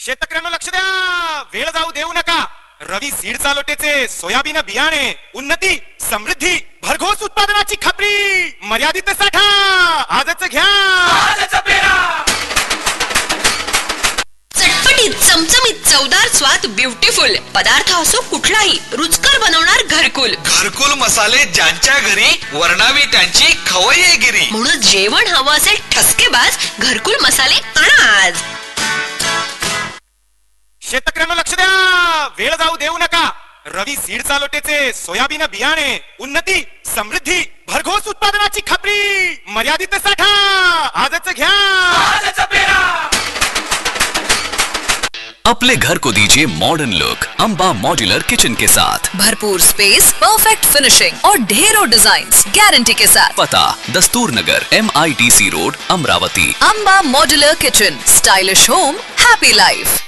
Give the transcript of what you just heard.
शेतकऱ्यांना लक्ष द्या, वेळ जाऊ देऊ नका. रवी सीडचा लोटेचे सोयाबीन बियाणे, उन्नती समृद्धी भरघोस उत्पादनाची खात्री, मर्यादित साठा आजच घ्या. चटपटीत चमचमीत चवदार स्वाद ब्युटिफुल पदार्थ असो कुठलाही रुचकर बनवणार घरकुल. घरकुल मसाले ज्यांच्या घरी वर्णावी त्यांची खवय्येगिरी. म्हणून जेवण हवं असेल ठसकेबाज घरकुल मसाले आणा आज. शेतकऱ्यांना लक्ष द्या, वेळ जाऊ देऊ नका. रवी सीडचा लोटेचे सोयाबीन बियाणे, उन्नती समृद्धी भरघोस उत्पादनाची खात्री, मर्यादित साठा आजच घ्या. अपने घर को दीजिए modern look Amba modular kitchen के साथ. भरपूर स्पेस, परफेक्ट फिनिशिंग और ढेरों डिजाइन्स गारंटी के साथ. पता दस्तूर नगर MITC road Amravati. Amba modular kitchen, stylish home, happy life.